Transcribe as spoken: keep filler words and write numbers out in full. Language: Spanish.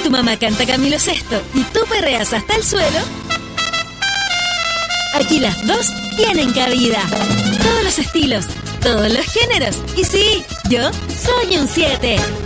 tu mamá canta Camilo Sesto y tú perreas hasta el suelo, aquí las dos tienen cabida. Todos los estilos, todos los géneros. Y sí, yo soy un siete.